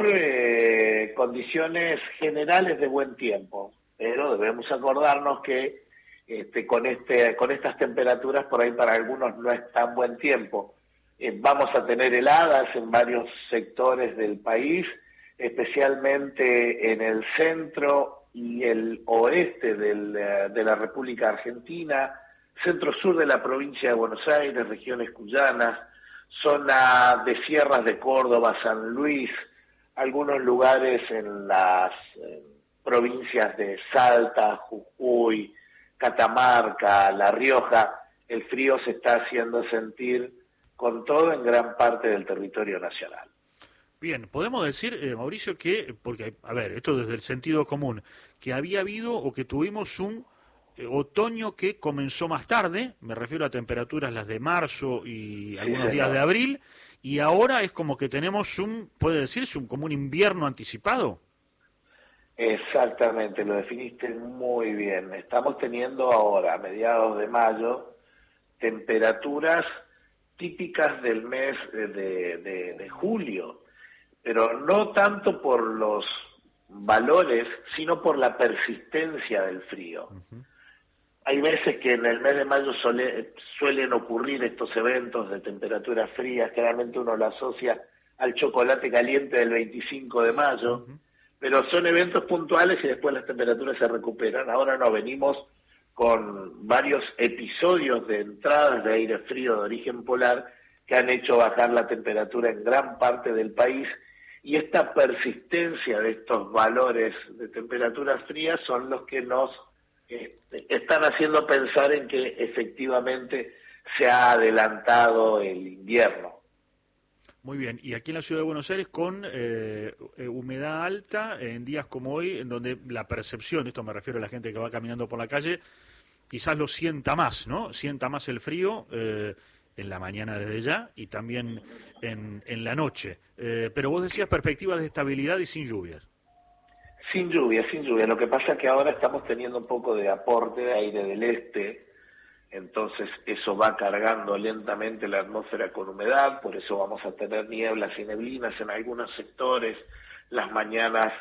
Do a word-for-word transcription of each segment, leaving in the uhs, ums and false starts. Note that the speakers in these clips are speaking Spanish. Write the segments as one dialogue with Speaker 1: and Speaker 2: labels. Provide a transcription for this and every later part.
Speaker 1: por eh, condiciones generales de buen tiempo, pero debemos acordarnos que este, con, este, con estas temperaturas por ahí para algunos no es tan buen tiempo. Eh, vamos a tener heladas en varios sectores del país, especialmente en el centro y el oeste del, de la República Argentina, centro-sur de la provincia de Buenos Aires, regiones cuyanas, zona de sierras de Córdoba, San Luis, algunos lugares en las eh, provincias de Salta, Jujuy, Catamarca, La Rioja. El frío se está haciendo sentir con todo en gran parte del territorio nacional.
Speaker 2: Bien, podemos decir, eh, Mauricio, que, porque, a ver, esto desde el sentido común, que había habido o que tuvimos un eh, otoño que comenzó más tarde, me refiero a temperaturas las de marzo y algunos
Speaker 1: Sí,
Speaker 2: días de abril, y ahora es como que tenemos un, puede decirse, un como un invierno anticipado.
Speaker 1: Exactamente, lo definiste muy bien. Estamos teniendo ahora, a mediados de mayo, temperaturas típicas del mes de, de, de julio, pero no tanto por los valores, sino por la persistencia del frío. Uh-huh. Hay veces que en el mes de mayo suele, suelen ocurrir estos eventos de temperaturas frías, generalmente uno lo asocia al chocolate caliente del veinticinco de mayo, uh-huh. pero son eventos puntuales y después las temperaturas se recuperan. Ahora no, venimos con varios episodios de entradas de aire frío de origen polar que han hecho bajar la temperatura en gran parte del país, y esta persistencia de estos valores de temperaturas frías son los que nos este, están haciendo pensar en que efectivamente se ha adelantado el invierno.
Speaker 2: Muy bien, y aquí en la Ciudad de Buenos Aires con eh, humedad alta en días como hoy, en donde la percepción, esto me refiero a la gente que va caminando por la calle, quizás lo sienta más, ¿no? Sienta más el frío eh, en la mañana desde ya y también en, en la noche. Eh, pero vos decías perspectivas de estabilidad y sin lluvias.
Speaker 1: Sin lluvia, sin lluvia. Lo que pasa es que ahora estamos teniendo un poco de aporte de aire del este, entonces eso va cargando lentamente la atmósfera con humedad, por eso vamos a tener nieblas y neblinas en algunos sectores las mañanas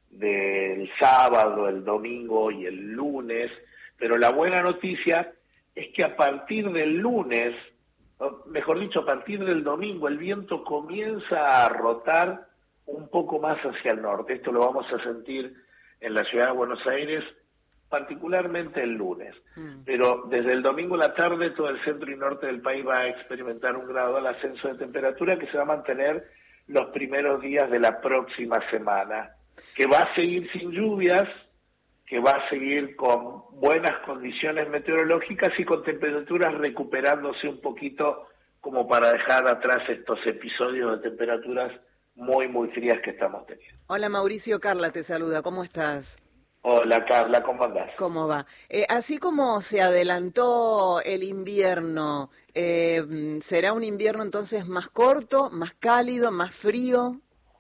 Speaker 1: del sábado, el domingo y el lunes, pero la buena noticia es que a partir del lunes, mejor dicho, a partir del domingo, el viento comienza a rotar un poco más hacia el norte. Esto lo vamos a sentir en la ciudad de Buenos Aires, particularmente el lunes. Mm. Pero desde el domingo a la tarde todo el centro y norte del país va a experimentar un gradual ascenso de temperatura que se va a mantener los primeros días de la próxima semana, que va a seguir sin lluvias, que va a seguir con buenas condiciones meteorológicas y con temperaturas recuperándose un poquito como para dejar atrás estos episodios de temperaturas muy, muy frías que estamos teniendo.
Speaker 3: Hola Mauricio, Carla te saluda, ¿cómo estás?
Speaker 1: Hola Carla, ¿cómo andás?
Speaker 3: ¿Cómo va? Eh, así como se adelantó el invierno, eh, ¿será un invierno entonces más corto, más cálido, más frío?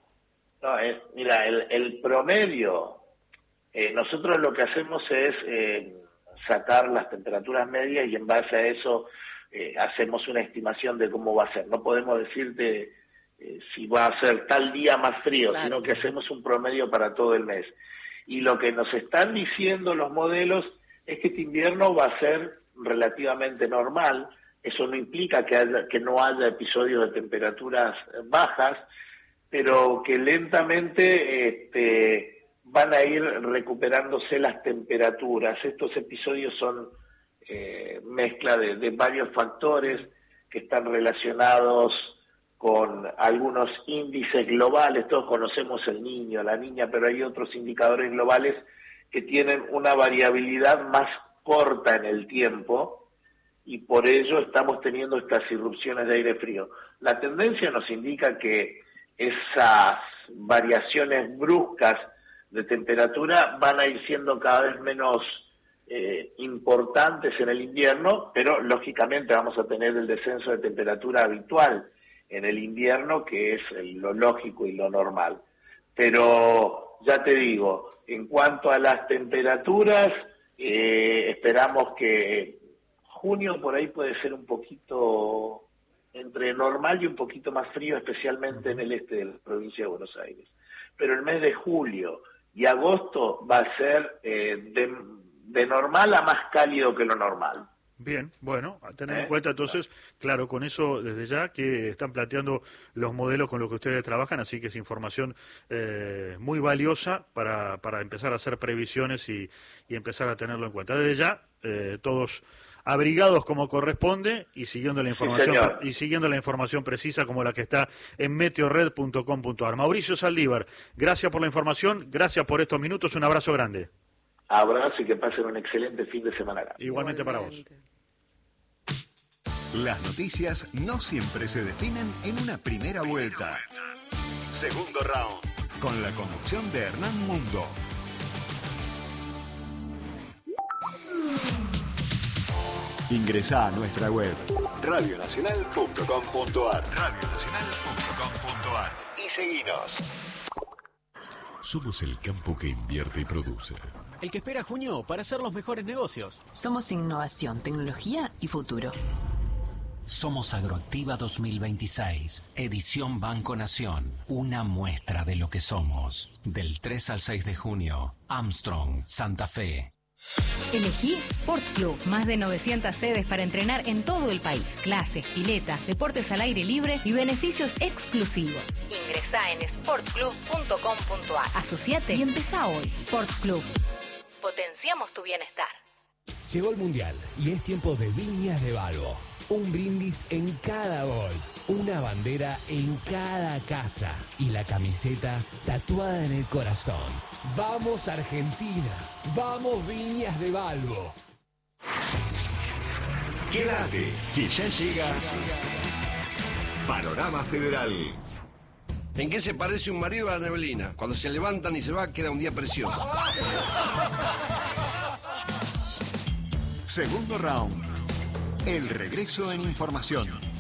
Speaker 1: No, es, mira, el, el promedio, eh, nosotros lo que hacemos es eh, sacar las temperaturas medias y en base a eso eh, hacemos una estimación de cómo va a ser. No podemos decirte eh, si va a ser tal día más frío, claro, sino que hacemos un promedio para todo el mes. Y lo que nos están diciendo los modelos es que este invierno va a ser relativamente normal. Eso no implica que, haya, que no haya episodios de temperaturas bajas, pero que lentamente este, van a ir recuperándose las temperaturas. Estos episodios son eh, mezcla de, de varios factores que están relacionados con algunos índices globales. Todos conocemos el niño, la niña, pero hay otros indicadores globales que tienen una variabilidad más corta en el tiempo y por ello estamos teniendo estas irrupciones de aire frío. La tendencia nos indica que esas variaciones bruscas de temperatura van a ir siendo cada vez menos eh, importantes en el invierno, pero lógicamente vamos a tener el descenso de temperatura habitual en el invierno, que es lo lógico y lo normal. Pero ya te digo, en cuanto a las temperaturas, eh, esperamos que junio por ahí puede ser un poquito entre normal y un poquito más frío, especialmente en el este de la provincia de Buenos Aires. pero el mes de julio y agosto va a ser eh, de, de normal a más cálido que lo normal.
Speaker 2: Bien, bueno, a tener
Speaker 1: ¿Eh?
Speaker 2: en cuenta entonces, claro, con eso desde ya que están planteando los modelos con los que ustedes trabajan, así que es información eh, muy valiosa para, para empezar a hacer previsiones y, y empezar a tenerlo en cuenta. Desde ya, eh, todos abrigados como corresponde y siguiendo la información
Speaker 1: Sí,
Speaker 2: y siguiendo la información precisa como la que está en meteorred punto com punto ar. Mauricio Saldívar, gracias por la información, gracias por estos minutos, un abrazo grande.
Speaker 1: Abrazo y que pasen un excelente fin de semana.
Speaker 2: Igualmente, Igualmente para vos.
Speaker 4: Las noticias no siempre se definen en una primera vuelta. Segundo round, con la conducción de Hernán Mundo. Ingresá a nuestra web radio nacional punto com punto ar radio nacional punto com punto ar y seguinos.
Speaker 5: Somos el campo que invierte y produce.
Speaker 6: El que espera junio para hacer los mejores negocios.
Speaker 7: Somos innovación, tecnología y futuro.
Speaker 8: Somos Agroactiva dos mil veintiséis, edición Banco Nación, una muestra de lo que somos. Del tres al seis de junio, Armstrong, Santa Fe.
Speaker 9: Elegí Sport Club, más de novecientas sedes para entrenar en todo el país. Clases, piletas, deportes al aire libre y beneficios exclusivos. Ingresá en sport club punto com punto ar. Asociate y empezá hoy. Sport Club. Potenciamos tu bienestar.
Speaker 10: Llegó el Mundial y es tiempo de Viñas de Balbo. Un brindis en cada gol, una bandera en cada casa y la camiseta tatuada en el corazón. ¡Vamos Argentina! ¡Vamos Viñas de Balbo!
Speaker 4: Quédate, que ya llega Panorama Federal.
Speaker 11: ¿En qué se parece un marido a la neblina? Cuando se levantan y se va, queda un día precioso.
Speaker 4: Segundo round. El regreso en información.